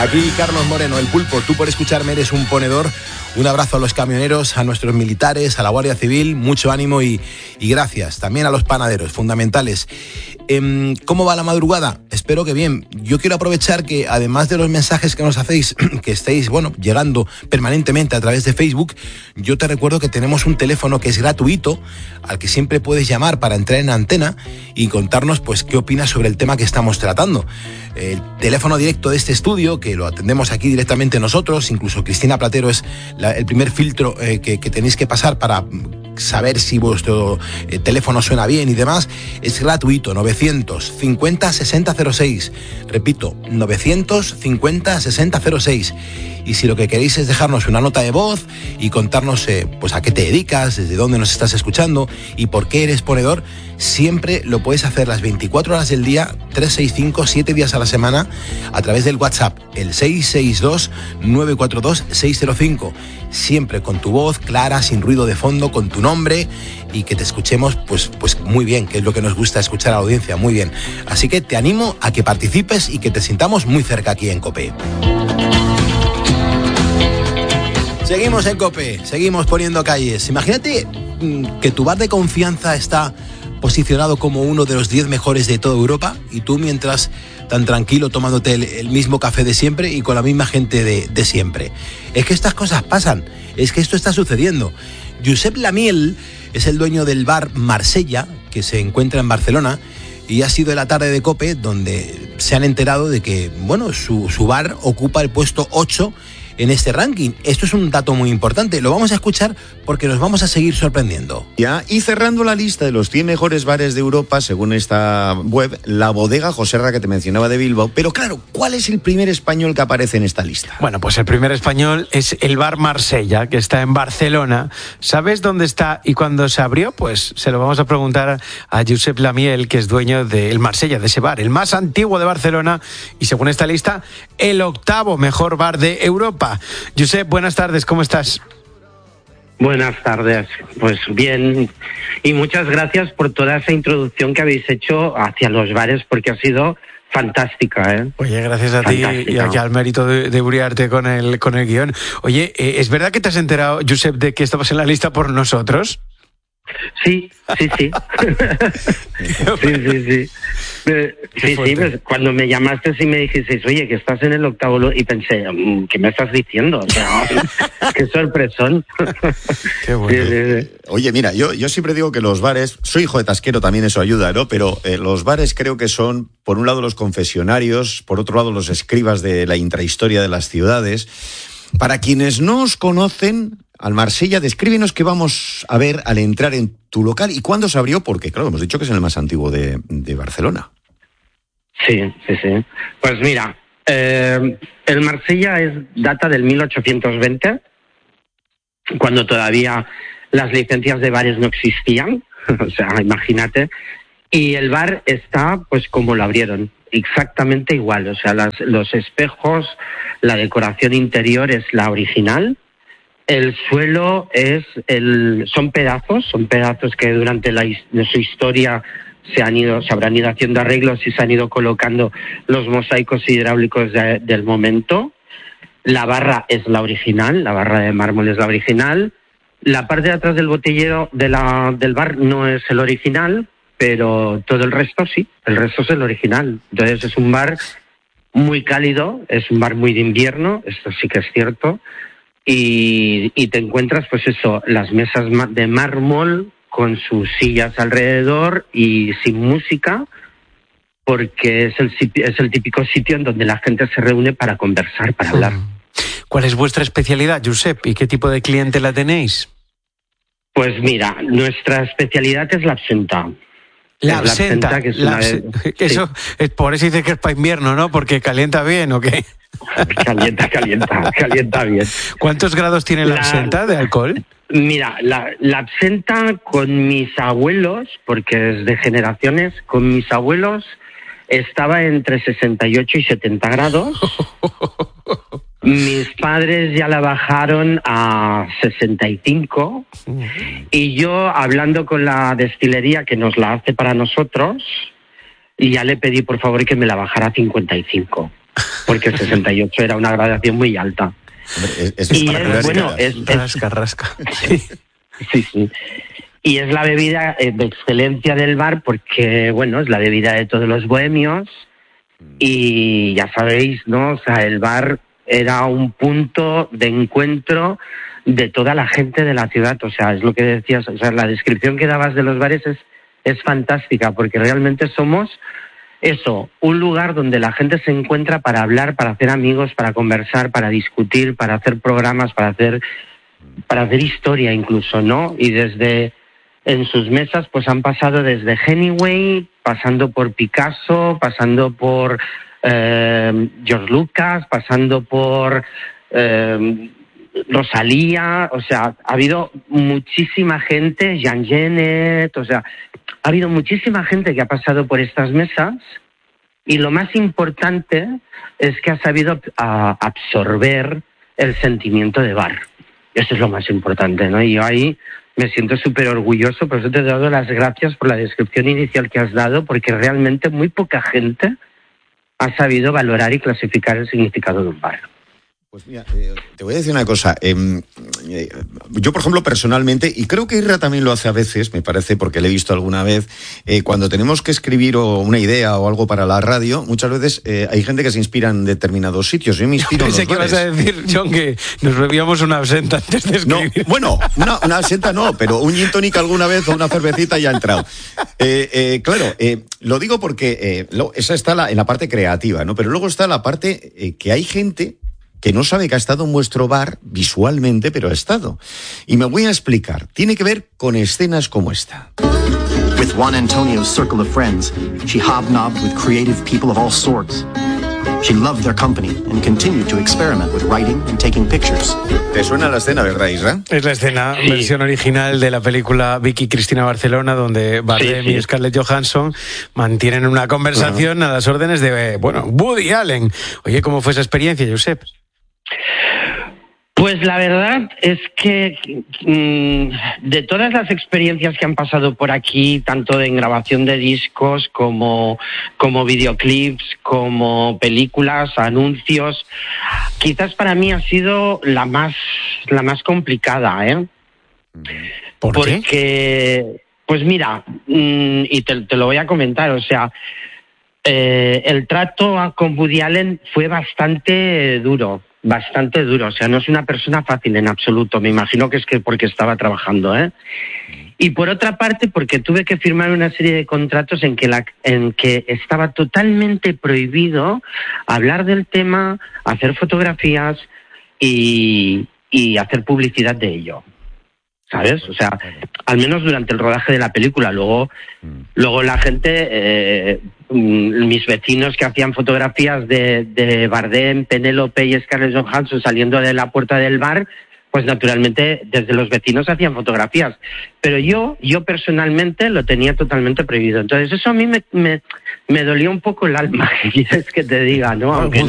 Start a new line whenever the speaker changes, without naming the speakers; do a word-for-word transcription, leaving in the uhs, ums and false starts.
Aquí Carlos Moreno, el Pulpo. Tú por escucharme eres un ponedor. Un abrazo a los camioneros, a nuestros militares, a la Guardia Civil, mucho ánimo y, y gracias. También a los panaderos, fundamentales. Eh, ¿Cómo va la madrugada? Espero que bien. Yo quiero aprovechar que, además de los mensajes que nos hacéis, que estéis, bueno, llegando permanentemente a través de Facebook, yo te recuerdo que tenemos un teléfono que es gratuito, al que siempre puedes llamar para entrar en antena y contarnos, pues, qué opinas sobre el tema que estamos tratando. El teléfono directo de este estudio, que lo atendemos aquí directamente nosotros, incluso Cristina Platero es la, el primer filtro eh, que, que tenéis que pasar para saber si vuestro eh, teléfono suena bien y demás, es gratuito, novecientos cincuenta sesenta cero seis. Repito, novecientos cincuenta sesenta cero seis. Y si lo que queréis es dejarnos una nota de voz y contarnos eh, pues a qué te dedicas, desde dónde nos estás escuchando y por qué eres ponedor, siempre lo puedes hacer las veinticuatro horas del día, trescientos sesenta y cinco, siete días a la semana, a través del WhatsApp, el seis seis dos nueve cuatro dos seis cero cinco. Siempre con tu voz clara, sin ruido de fondo, con tu nombre y que te escuchemos pues, pues muy bien, que es lo que nos gusta escuchar a la audiencia, muy bien. Así que te animo a que participes y que te sintamos muy cerca aquí en COPE. Seguimos en COPE, seguimos poniendo calles. Imagínate que tu bar de confianza está posicionado como uno de los diez mejores de toda Europa y tú mientras tan tranquilo tomándote el, el mismo café de siempre y con la misma gente de, de siempre. Es que estas cosas pasan, es que esto está sucediendo. Josep Lamiel es el dueño del bar Marsella, que se encuentra en Barcelona, y ha sido en la tarde de COPE donde se han enterado de que, bueno, su, su bar ocupa el puesto ocho en este ranking. Esto es un dato muy importante. Lo vamos a escuchar porque nos vamos a seguir sorprendiendo.
Ya, y cerrando la lista de los cien mejores bares de Europa, según esta web, la Bodega Joserra, que te mencionaba, de Bilbao. Pero claro, ¿cuál es el primer español que aparece en esta lista?
Bueno, pues el primer español es el bar Marsella, que está en Barcelona. ¿Sabes dónde está y cuándo se abrió? Pues se lo vamos a preguntar a Josep Lamiel, que es dueño del Marsella, de ese bar, el más antiguo de Barcelona y, según esta lista, el octavo mejor bar de Europa. Josep, buenas tardes, ¿cómo estás?
Buenas tardes, pues bien, y muchas gracias por toda esa introducción que habéis hecho hacia los bares, porque ha sido fantástica, ¿eh? Oye,
gracias a
fantástica.
ti y aquí al mérito de, de Uriarte con el, con el guión. Oye, ¿es verdad que te has enterado, Josep, de que estabas en la lista por nosotros?
Sí, sí, sí. sí, sí, sí. Sí, sí, pues cuando me llamaste y me dijiste, oye, que estás en el octavo, y pensé, ¿qué me estás diciendo? O sea, qué sorpresón.
Qué bueno.
Sí, sí, sí.
Oye, mira, yo, yo siempre digo que los bares, soy hijo de tasquero, también eso ayuda, ¿no? Pero eh, los bares creo que son, por un lado, los confesionarios, por otro lado, los escribas de la intrahistoria de las ciudades. Para quienes no os conocen, al Marsella, descríbenos qué vamos a ver al entrar en tu local y cuándo se abrió, porque claro, hemos dicho que es el más antiguo de, de Barcelona.
Sí, sí, sí. Pues mira, eh, el Marsella es, data del mil ochocientos veinte, cuando todavía las licencias de bares no existían, o sea, imagínate, y el bar está pues como lo abrieron, exactamente igual, o sea, las, los espejos, la decoración interior es la original. El suelo es el, son pedazos, son pedazos que durante la, de su historia se han ido, se habrán ido haciendo arreglos y se han ido colocando los mosaicos hidráulicos de, del momento. La barra es la original, la barra de mármol es la original. La parte de atrás del botellero de la, del bar no es el original, pero todo el resto sí, el resto es el original. Entonces es un bar muy cálido, es un bar muy de invierno, esto sí que es cierto. Y, y te encuentras, pues eso, las mesas de mármol con sus sillas alrededor y sin música, porque es el, es el típico sitio en donde la gente se reúne para conversar, para hablar.
¿Cuál es vuestra especialidad, Josep? ¿Y qué tipo de clientela tenéis?
Pues mira, nuestra especialidad es la absenta.
La absenta,
la absenta, que es
la
una
abs-
de,
eso
sí.
es por eso dice que es para invierno, ¿no? Porque calienta bien, ¿o qué?
Calienta, calienta, calienta bien.
¿Cuántos grados tiene la,
La-
absenta de alcohol?
Mira, la, la absenta con mis abuelos, porque es de generaciones, con mis abuelos estaba entre sesenta y ocho y setenta grados. Mis padres ya la bajaron a sesenta y cinco y yo, hablando con la destilería que nos la hace para nosotros, ya le pedí por favor que me la bajara a cincuenta y cinco. porque sesenta y ocho era una graduación muy alta.
Hombre, es, es
y es, bueno, es, es,
rasca, rasca. Sí.
sí, sí. Y es la bebida de excelencia del bar porque, bueno, es la bebida de todos los bohemios y ya sabéis, ¿no? O sea, el bar era un punto de encuentro de toda la gente de la ciudad. O sea, es lo que decías, o sea, la descripción que dabas de los bares es, es fantástica porque realmente somos eso, un lugar donde la gente se encuentra para hablar, para hacer amigos, para conversar, para discutir, para hacer programas, para hacer, para hacer historia incluso, ¿no? Y desde... En sus mesas pues han pasado desde Hemingway, pasando por Picasso, pasando por eh, George Lucas, pasando por eh, Rosalía, o sea, ha habido muchísima gente, Jean Genet, o sea, ha habido muchísima gente que ha pasado por estas mesas y lo más importante es que ha sabido a, absorber el sentimiento de bar. Eso es lo más importante, ¿no? Y yo ahí me siento súper orgulloso, por eso te he dado las gracias por la descripción inicial que has dado, porque realmente muy poca gente ha sabido valorar y clasificar el significado de un bar.
Pues mira, eh, te voy a decir una cosa. Eh, eh, yo, por ejemplo, personalmente, y creo que Irra también lo hace a veces, me parece, porque le he visto alguna vez, eh, cuando tenemos que escribir o una idea o algo para la radio, muchas veces eh, hay gente que se inspira en determinados sitios. Yo me inspiro en los
Pensé que
bares.
ibas a decir, John, que nos bebíamos una absenta antes de escribir.
No, bueno, una, una absenta no, pero un gin tonic alguna vez o una cervecita ya ha entrado. Eh, eh, claro, eh, lo digo porque eh, lo, esa está la, en la parte creativa, ¿no? Pero luego está la parte eh, que hay gente que no sabe que ha estado en vuestro bar visualmente, pero ha estado. Y me voy a explicar. Tiene que ver con escenas como esta.
With Juan Antonio's circle of friends, she hobnobbed with creative people of all sorts. She loved their company and continued to experiment with writing and taking pictures.
¿Te suena la escena, verdad, Isra?
Es la escena,
Sí.
versión original de la película Vicky Cristina Barcelona, donde Bardem
Sí, sí.
y Scarlett Johansson mantienen una conversación uh-huh. a las órdenes de, bueno, Woody Allen. Oye, ¿cómo fue esa experiencia, Josep?
Pues la verdad es que mmm, de todas las experiencias que han pasado por aquí, tanto en grabación de discos como, como videoclips, como películas, anuncios, quizás para mí ha sido la más, la más complicada, ¿eh?
¿Por
Porque,
qué?
pues mira, mmm, y te, te lo voy a comentar, o sea, eh, el trato con Woody Allen fue bastante duro. Bastante duro, o sea, no es una persona fácil en absoluto, me imagino que es que porque estaba trabajando, ¿eh? Y por otra parte, porque tuve que firmar una serie de contratos en que, la, en que estaba totalmente prohibido hablar del tema, hacer fotografías y, y hacer publicidad de ello, ¿sabes? O sea, al menos durante el rodaje de la película. Luego, luego la gente, eh, mis vecinos que hacían fotografías de, de Bardem, Penélope y Scarlett Johansson saliendo de la puerta del bar, pues naturalmente desde los vecinos hacían fotografías. Pero yo, yo personalmente lo tenía totalmente prohibido. Entonces eso a mí me, me, me dolía un poco el alma, ¿qué quieres que te diga, no? Aunque